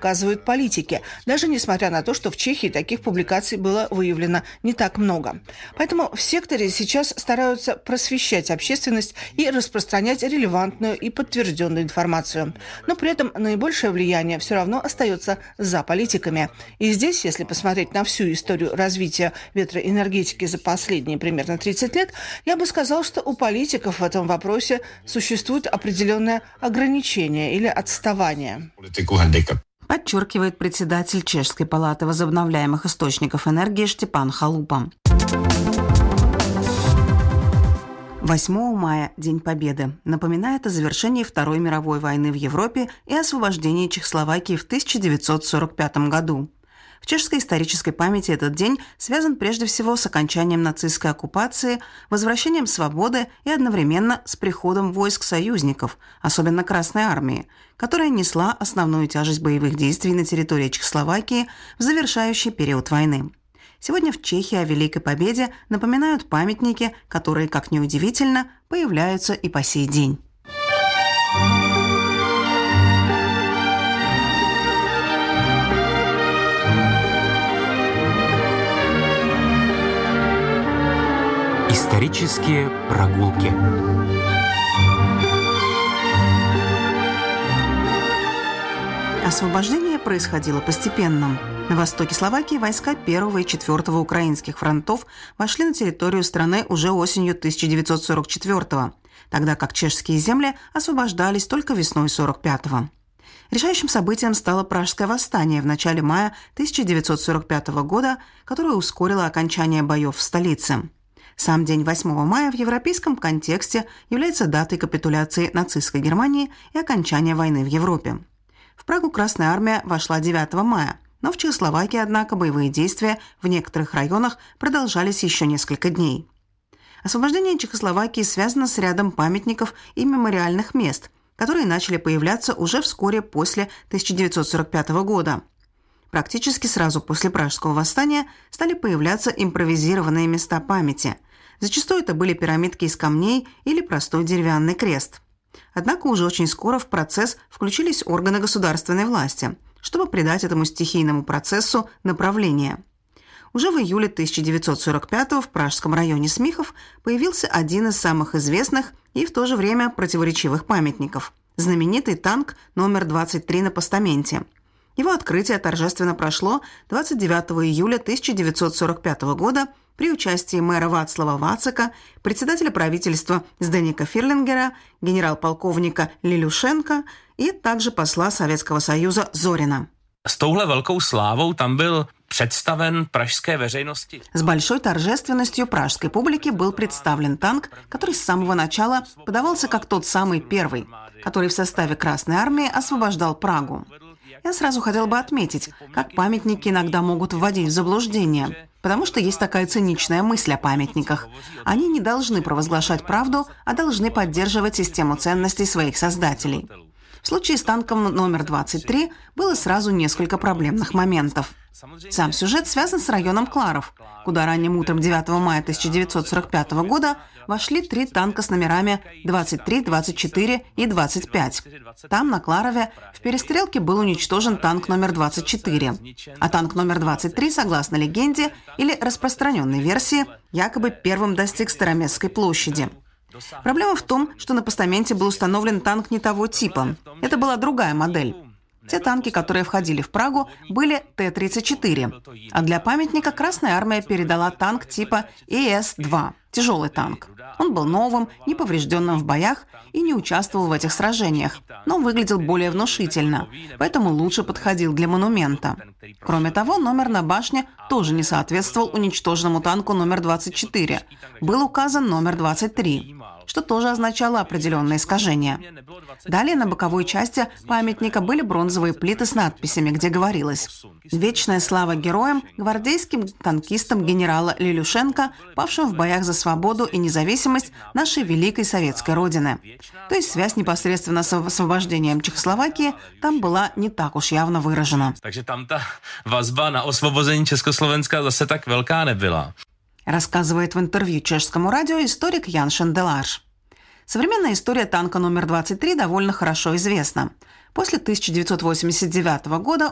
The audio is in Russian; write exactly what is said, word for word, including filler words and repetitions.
показывают политики, даже несмотря на то, что в Чехии таких публикаций было выявлено не так много. Поэтому в секторе сейчас стараются просвещать общественность и распространять релевантную и подтвержденную информацию. Но при этом наибольшее влияние все равно остается за политиками. И здесь, если посмотреть на всю историю развития ветроэнергетики за последние примерно тридцать лет, я бы сказал, что у политиков в этом вопросе существует определенное ограничение или отставание. Подчеркивает председатель Чешской палаты возобновляемых источников энергии Штепан Халупа. восьмого мая, День Победы, напоминает о завершении Второй мировой войны в Европе и освобождении Чехословакии в тысяча девятьсот сорок пятом году. В чешской исторической памяти этот день связан прежде всего с окончанием нацистской оккупации, возвращением свободы и одновременно с приходом войск союзников, особенно Красной армии, которая несла основную тяжесть боевых действий на территории Чехословакии в завершающий период войны. Сегодня в Чехии о Великой Победе напоминают памятники, которые, как ни удивительно, появляются и по сей день. Исторические прогулки. Освобождение происходило постепенно. На востоке Словакии войска первого и четвертого украинских фронтов вошли на территорию страны уже осенью тысяча девятьсот сорок четвёртого, тогда как чешские земли освобождались только весной сорок пятого. Решающим событием стало Пражское восстание в начале мая тысяча девятьсот сорок пятого года, которое ускорило окончание боев в столице. Сам день восьмого мая в европейском контексте является датой капитуляции нацистской Германии и окончания войны в Европе. В Прагу Красная армия вошла девятого мая, но в Чехословакии, однако, боевые действия в некоторых районах продолжались еще несколько дней. Освобождение Чехословакии связано с рядом памятников и мемориальных мест, которые начали появляться уже вскоре после тысяча девятьсот сорок пятого года. Практически сразу после Пражского восстания стали появляться импровизированные места памяти. Зачастую это были пирамидки из камней или простой деревянный крест. Однако уже очень скоро в процесс включились органы государственной власти, чтобы придать этому стихийному процессу направление. Уже в июле тысяча девятьсот сорок пятого в пражском районе Смихов появился один из самых известных и в то же время противоречивых памятников – знаменитый танк номер двадцать три на постаменте. Его открытие торжественно прошло двадцать девятого июля тысяча девятьсот сорок пятого года при участии мэра Вацлава Вацака, председателя правительства Зденика Фирлингера, генерал-полковника Лилюшенко и также посла Советского Союза Зорина. С touhle velkou slávou tam byl představen pražské veřejnosti. С большой торжественностью пражской публике был представлен танк, который с самого начала подавался как тот самый первый, который в составе Красной армии освобождал Прагу. Я сразу хотел бы отметить, как памятники иногда могут вводить в заблуждение, потому что есть такая циничная мысль о памятниках. Они не должны провозглашать правду, а должны поддерживать систему ценностей своих создателей. В случае с танком номер двадцать три было сразу несколько проблемных моментов. Сам сюжет связан с районом Кларов, куда ранним утром девятого мая тысяча девятьсот сорок пятого года вошли три танка с номерами двадцать три, двадцать четыре и двадцать пять. Там, на Кларове, в перестрелке был уничтожен танк номер двадцать четыре. А танк номер двадцать три, согласно легенде или распространенной версии, якобы первым достиг Староместской площади. Проблема в том, что на постаменте был установлен танк не того типа. Это была другая модель. Те танки, которые входили в Прагу, были Т тридцать четыре, а для памятника Красная армия передала танк типа И С два, тяжелый танк. Он был новым, неповрежденным в боях и не участвовал в этих сражениях, но выглядел более внушительно, поэтому лучше подходил для монумента. Кроме того, номер на башне тоже не соответствовал уничтоженному танку номер двадцать четыре. Был указан номер двадцать три, что тоже означало определенное искажение. Далее на боковой части памятника были бронзовые плиты с надписями, где говорилось: «Вечная слава героям, гвардейским танкистам генерала Лилюшенко, павшим в боях за свободу и независимость нашей великой советской родины». То есть связь непосредственно с освобождением Чехословакии там была не так уж явно выражена. Takže tam ta vazba na osvobození Československa zase tak velká nebyla. Рассказывает в интервью чешскому радио историк Ян Шенделаш. Современная история танка номер двадцать три довольно хорошо известна. После тысяча девятьсот восемьдесят девятого года